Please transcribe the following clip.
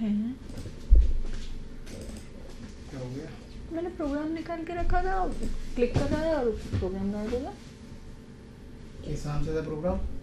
हैं? क्या हो गया? मैंने प्रोग्राम निकाल के रखा था, क्लिक कर रहा है और प्रोग्राम गायब हो गया। किस नाम से था प्रोग्राम?